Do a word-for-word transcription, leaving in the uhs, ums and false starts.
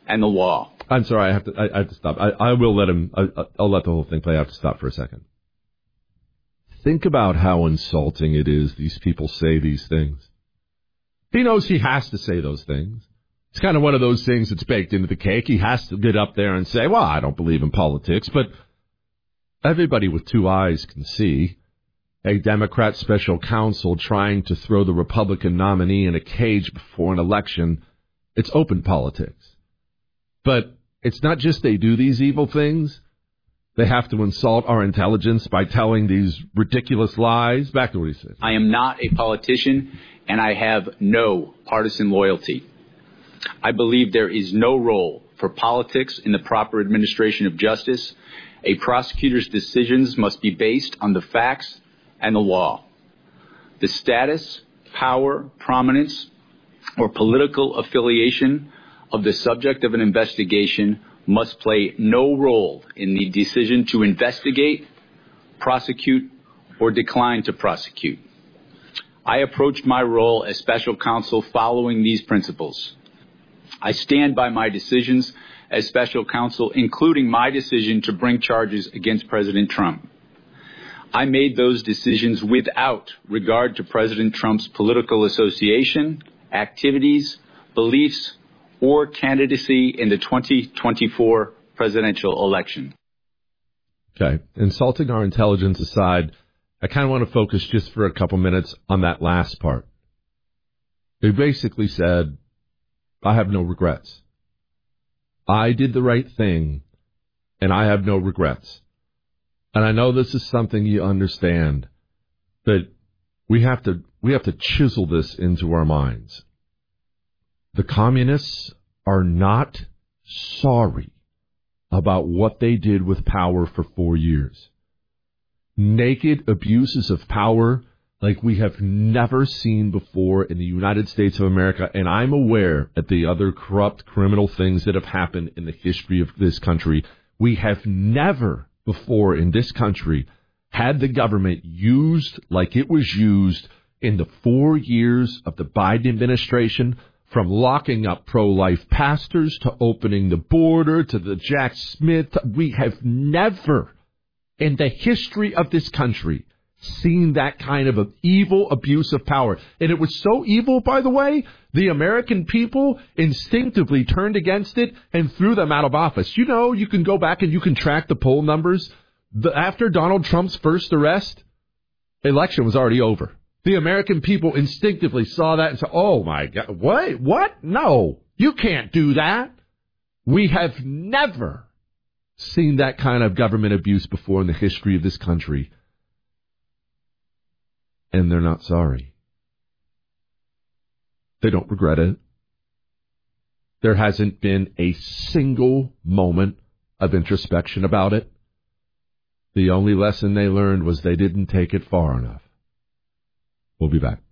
and the law. I'm sorry, I have to. I, I have to stop. I, I will let him. I, I'll let the whole thing play. I have to stop for a second. Think about how insulting it is. These people say these things. He knows he has to say those things. It's kind of one of those things that's baked into the cake. He has to get up there and say, "Well, I don't believe in politics," but everybody with two eyes can see a Democrat special counsel trying to throw the Republican nominee in a cage before an election. It's open politics. But it's not just they do these evil things. They have to insult our intelligence by telling these ridiculous lies. Back to what he said. I am not a politician, and I have no partisan loyalty. I believe there is no role for politics in the proper administration of justice. A prosecutor's decisions must be based on the facts and the law. The status, power, prominence, or political affiliation of the subject of an investigation must play no role in the decision to investigate, prosecute, or decline to prosecute. I approached my role as special counsel following these principles. I stand by my decisions as special counsel, including my decision to bring charges against President Trump. I made those decisions without regard to President Trump's political association, activities, beliefs, or candidacy in the twenty twenty-four presidential election. Okay. Insulting our intelligence aside, I kind of want to focus just for a couple minutes on that last part. He basically said, I have no regrets. I did the right thing, and I have no regrets. And I know this is something you understand, but we have to we have to chisel this into our minds. The communists are not sorry about what they did with power for four years. Naked abuses of power like we have never seen before in the United States of America, and I'm aware of the other corrupt criminal things that have happened in the history of this country. We have never before in this country had the government used like it was used in the four years of the Biden administration, from locking up pro-life pastors to opening the border to the Jack Smith. We have never in the history of this country seen that kind of an evil abuse of power. And it was so evil, by the way, the American people instinctively turned against it and threw them out of office. You know, you can go back and you can track the poll numbers. The, after Donald Trump's first arrest, election was already over. The American people instinctively saw that and said, oh, my God, what? What? No, you can't do that. We have never seen that kind of government abuse before in the history of this country. And they're not sorry. They don't regret it. There hasn't been a single moment of introspection about it. The only lesson they learned was they didn't take it far enough. We'll be back.